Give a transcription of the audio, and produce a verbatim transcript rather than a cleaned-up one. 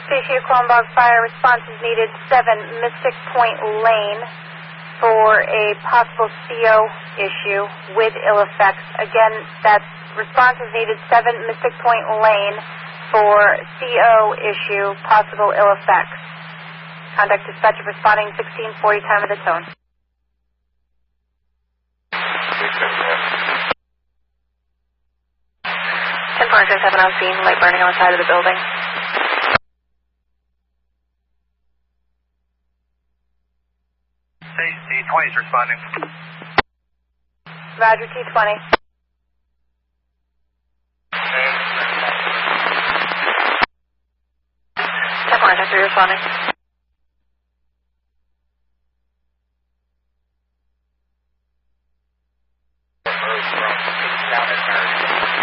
Stacia Quambog Fire, response is needed seven Mystic Point Lane for a possible C O issue with ill effects. Again, that's response is needed seven Mystic Point Lane for C O issue, possible ill effects. Contact dispatcher responding sixteen forty, time of the tone. ten four six seven on scene, light burning on the side of the building. T twenty is responding. Roger, T twenty. ten four six three responding.